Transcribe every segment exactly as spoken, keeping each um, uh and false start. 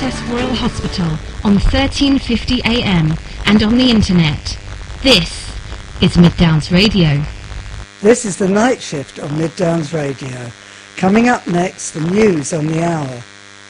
Cross Royal Hospital on thirteen fifty A M and on the internet. This is Mid Downs Radio. This is the night shift on Mid Downs Radio. Coming up next, the news on the hour.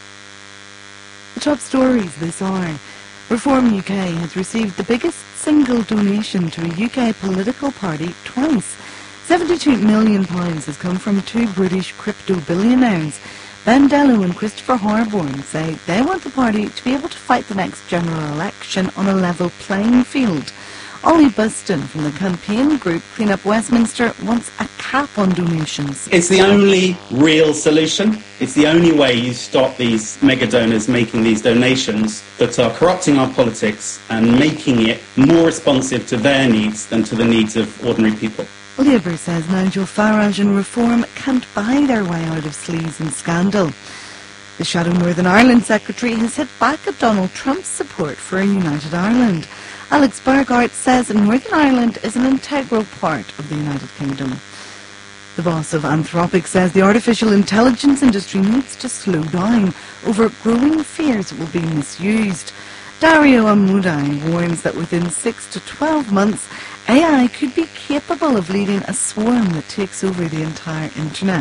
The top stories this hour. Reform U K has received the biggest single donation to a U K political party twice. seventy-two million pounds has come from two British crypto billionaires. Ben Dello and Christopher Harborne say they want the party to be able to fight the next general election on a level playing field. Ollie Buston from the campaign group Clean Up Westminster wants a cap on donations. It's the only real solution. It's the only way you stop these mega donors making these donations that are corrupting our politics and making it more responsive to their needs than to the needs of ordinary people. Labour says Nigel Farage and Reform can't buy their way out of sleaze and scandal. The Shadow Northern Ireland Secretary has hit back at Donald Trump's support for a united Ireland. Alex Burghardt says Northern Ireland is an integral part of the United Kingdom. The boss of Anthropic says the artificial intelligence industry needs to slow down over growing fears it will be misused. Dario Amudai warns that within six to twelve months, A I could be capable of leading a swarm that takes over the entire internet.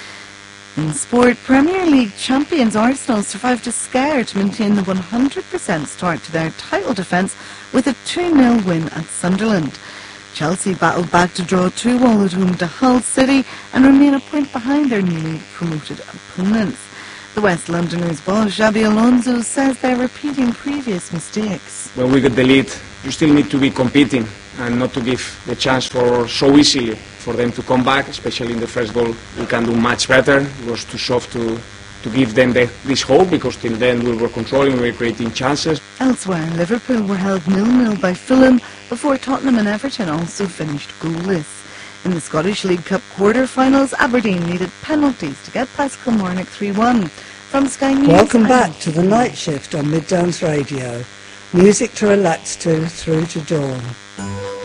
In sport, Premier League champions Arsenal survived a scare to maintain the one hundred percent start to their title defence with a two nil win at Sunderland. Chelsea battled back to draw two all at home to Hull City and remain a point behind their newly promoted opponents. The West Londoners' boss, Xabi Alonso, says they're repeating previous mistakes. When we get the lead, you still need to be competing and not to give the chance for so easily for them to come back, especially in the first goal. We can do much better. It was too soft to, to give them the, this hope, because till then we were controlling, we were creating chances. Elsewhere, Liverpool were held nil nil by Fulham before Tottenham and Everton also finished goalless. In the Scottish League Cup quarter-finals, Aberdeen needed penalties to get past Kilmarnock three one. From Sky News... Welcome back to the night shift on Mid Downs Radio. Music to relax to through to dawn.